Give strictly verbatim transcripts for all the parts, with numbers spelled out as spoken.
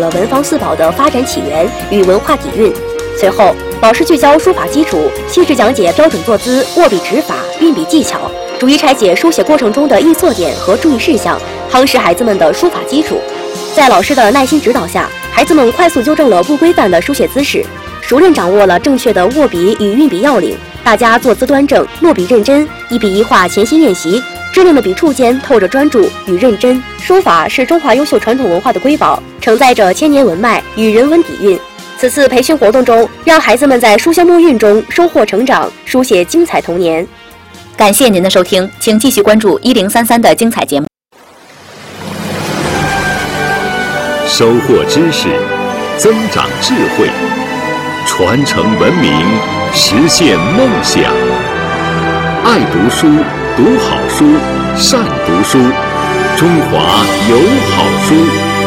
了文房四宝的发展起源与文化底蕴。随后，老师聚焦书法基础，细致讲解标准坐姿、握笔指法、运笔技巧，逐一拆解书写过程中的易错点和注意事项，夯实孩子们的书法基础。在老师的耐心指导下，孩子们快速纠正了不规范的书写姿势，熟练掌握了正确的握笔与运笔要领。大家坐姿端正，落笔认真，一笔一画潜心练习，稚嫩的笔触间透着专注与认真。书法是中华优秀传统文化的瑰宝，承载着千年文脉与人文底蕴。此次培训活动中，让孩子们在书香墨韵中收获成长，书写精彩童年。 感谢您的收听，请继续关注一零三三的精彩节目。 收获知识，增长智慧，传承文明，实现梦想。爱读书，读好书，善读书，中华有好书。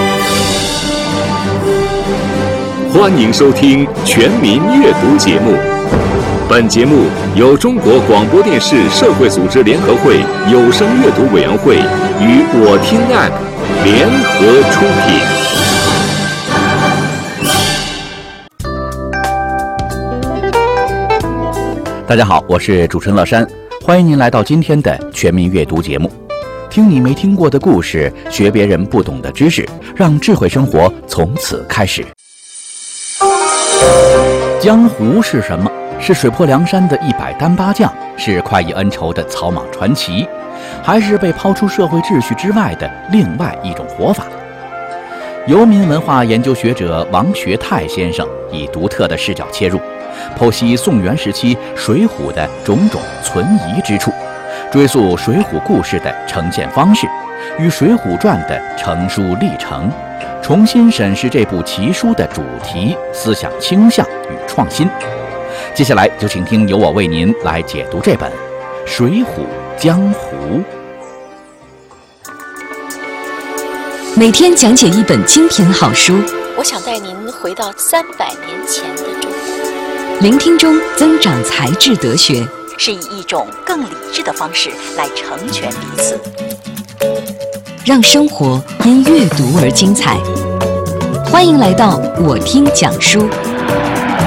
欢迎收听全民阅读节目。本节目由中国广播电视社会组织联合会有声阅读委员会与我听 App 联合出品。大家好，我是主持人乐山，欢迎您来到今天的全民阅读节目。听你没听过的故事，学别人不懂的知识，让智慧生活从此开始。江湖是什么？是水泊梁山的一百单八将，是快意恩仇的草莽传奇，还是被抛出社会秩序之外的另外一种活法？游民文化研究学者王学泰先生以独特的视角切入，剖析宋元时期水浒的种种存疑之处，追溯水浒故事的呈现方式与水浒传的成书历程，重新审视这部奇书的主题、思想倾向与创新。接下来就请听由我为您来解读这本《水浒江湖》。 每天讲解一本精品好书， 我想带您回到三百年前的中国。 聆听中增长才智德学， 是以一种更理智的方式来成全彼此， 让生活因阅读而精彩。欢迎来到我听讲书。